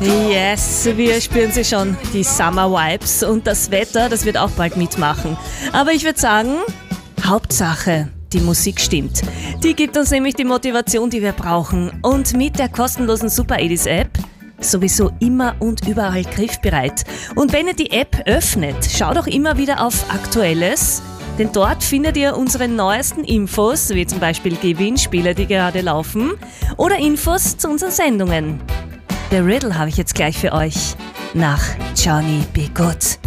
Yes, wir spüren sie schon, die Summer Vibes, und das Wetter, das wird auch bald mitmachen. Aber ich würde sagen, Hauptsache, die Musik stimmt. Die gibt uns nämlich die Motivation, die wir brauchen. Und mit der kostenlosen Super 80s App sowieso immer und überall griffbereit. Und wenn ihr die App öffnet, schaut auch immer wieder auf Aktuelles, denn dort findet ihr unsere neuesten Infos, wie zum Beispiel Gewinnspiele, die gerade laufen, oder Infos zu unseren Sendungen. Der Riddle habe ich jetzt gleich für euch nach Johnny B. Good.